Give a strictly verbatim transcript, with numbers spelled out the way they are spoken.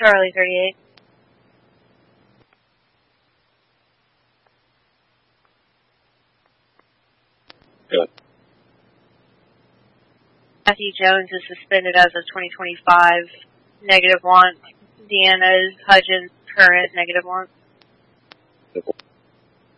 Charlie thirty-eight. Good. Matthew Jones is suspended as of twenty twenty-five, negative one. Deanna Hudgens, current, negative one. Simple.